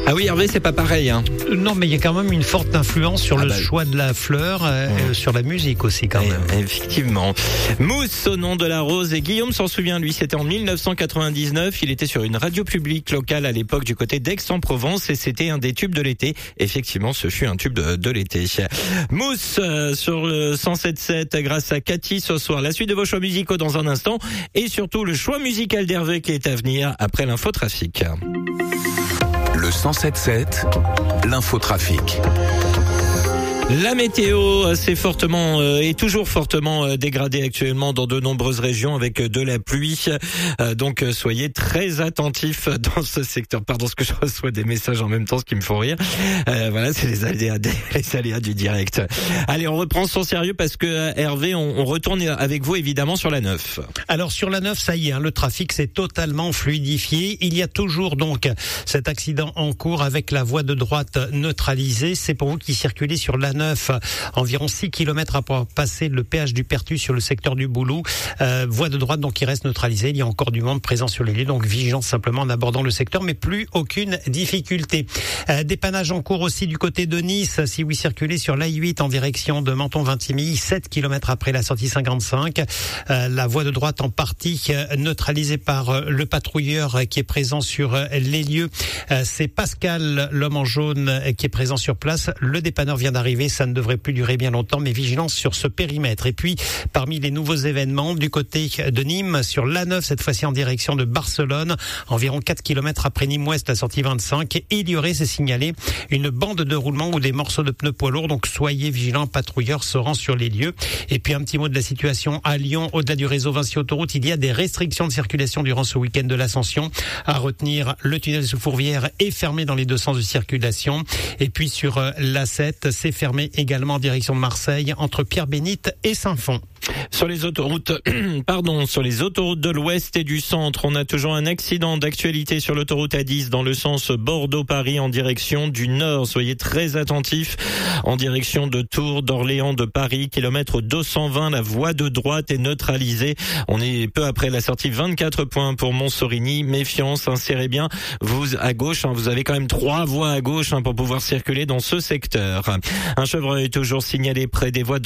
Ah oui, Hervé, c'est pas pareil. Hein. Non, mais il y a quand même une forte influence sur le choix de la fleur, sur la musique aussi quand même. Effectivement. Mousse au nom de la rose. Et Guillaume s'en souvient, lui, c'était en 1999. Il était sur une radio publique locale à l'époque du côté d'Aix-en-Provence et c'était un des tubes de l'été. Effectivement, ce fut un tube de l'été. Mousse sur le 107.7 grâce à Cathy ce soir. La suite de vos choix musicaux dans un instant et surtout le choix musical d'Hervé qui est à venir après l'infotrafic. Le 107.7, l'infotrafic. La météo s'est fortement est toujours fortement dégradée actuellement dans de nombreuses régions avec de la pluie. Donc soyez très attentifs dans ce secteur. Pardon, ce que je reçois des messages en même temps, ce qui me font rire. Voilà, c'est les aléas du direct. Allez, on reprend son sérieux parce que Hervé, on retourne avec vous évidemment sur la 9. Alors sur la 9, ça y est, le trafic s'est totalement fluidifié. Il y a toujours donc cet accident en cours avec la voie de droite neutralisée. C'est pour vous qui circulez sur la 9, environ 6 km après passer le péage du Pertus sur le secteur du Boulou. Voie de droite donc qui reste neutralisée. Il y a encore du monde présent sur les lieux, donc vigilance simplement en abordant le secteur, mais plus aucune difficulté. Dépannage en cours aussi du côté de Nice. Si vous circulez sur l'A8 en direction de Menton-Vintimille, 7 km après la sortie 55. La voie de droite en partie neutralisée par le patrouilleur qui est présent sur les lieux. C'est Pascal, l'homme en jaune, qui est présent sur place. Le dépanneur vient d'arriver, ça ne devrait plus durer bien longtemps, mais vigilance sur ce périmètre. Et puis, parmi les nouveaux événements, du côté de Nîmes, sur l'A9, cette fois-ci en direction de Barcelone, environ 4 km après Nîmes-Ouest, la sortie 25, et il y aurait, c'est signalé, une bande de roulement ou des morceaux de pneus poids lourds, donc soyez vigilants, patrouilleurs se rend sur les lieux. Et puis, un petit mot de la situation à Lyon, au-delà du réseau Vinci Autoroute, il y a des restrictions de circulation durant ce week-end de l'Ascension. À retenir, le tunnel sous Fourvière est fermé dans les deux sens de circulation. Et puis, sur l'A7, c'est fermé également en direction de Marseille, entre Pierre-Bénite et Saint-Fond. Sur les autoroutes, sur les autoroutes de l'Ouest et du Centre, on a toujours un accident d'actualité sur l'autoroute A10 dans le sens Bordeaux-Paris en direction du Nord. Soyez très attentifs en direction de Tours, d'Orléans, de Paris, kilomètre 220. La voie de droite est neutralisée. On est peu après la sortie 24 points pour Montsorigny. Méfiance, insérez bien vous à gauche. Vous avez quand même 3 voies à gauche pour pouvoir circuler dans ce secteur. Un chevreuil est toujours signalé près des voies de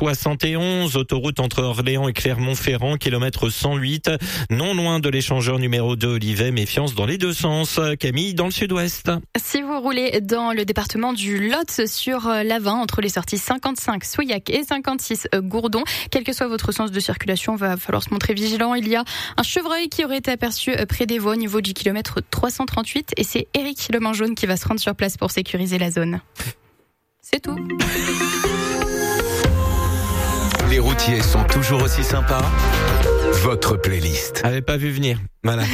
l'A71, autoroute entre Orléans et Clermont-Ferrand, kilomètre 108, non loin de l'échangeur numéro 2 Olivet. Méfiance dans les deux sens. Camille, dans le sud-ouest. Si vous roulez dans le département du Lot sur l'A20, entre les sorties 55 Souillac et 56 Gourdon, quel que soit votre sens de circulation, va falloir se montrer vigilant. Il y a un chevreuil qui aurait été aperçu près des voies au niveau du kilomètre 338 et c'est Eric le main jaune qui va se rendre sur place pour sécuriser la zone. C'est tout. Les routiers sont toujours aussi sympas. Votre playlist. Avait pas vu venir. Voilà.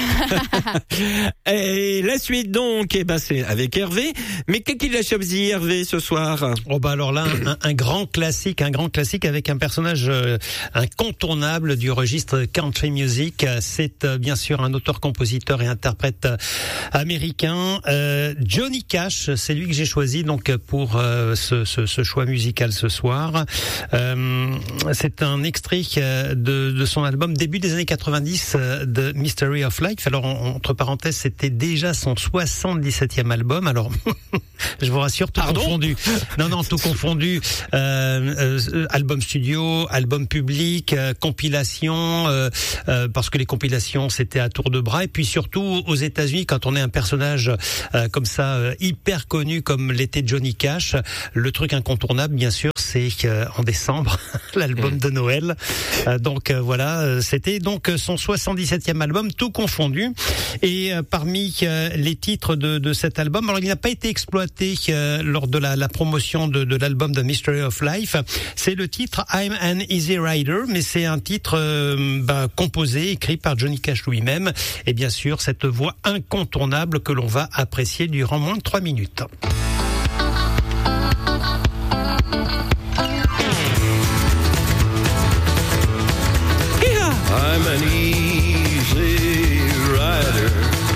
Et la suite donc, c'est avec Hervé. Mais qu'est-ce qu'il a choisi Hervé ce soir? Alors là, un grand classique avec un personnage incontournable du registre country music. C'est bien sûr un auteur-compositeur et interprète américain, Johnny Cash. C'est lui que j'ai choisi donc pour ce choix musical ce soir. C'est un extrait de son album début des années 90 de Mystery of Life. Alors entre parenthèses, c'était déjà son 77e album. Alors je vous rassure, tout confondu. Non, tout confondu. Album studio, album public, compilation, parce que les compilations c'était à tour de bras. Et puis surtout aux États-Unis, quand on est un personnage comme ça hyper connu comme l'était Johnny Cash, le truc incontournable, bien sûr, c'est en décembre l'album de Noël. Donc voilà, c'était donc son 77e album, tout confondu. Et parmi les titres de cet album, alors il n'a pas été exploité lors de la promotion de l'album The Mystery of Life. C'est le titre I'm an Easy Rider, mais c'est un titre composé, écrit par Johnny Cash lui-même. Et bien sûr, cette voix incontournable que l'on va apprécier durant moins de 3 minutes.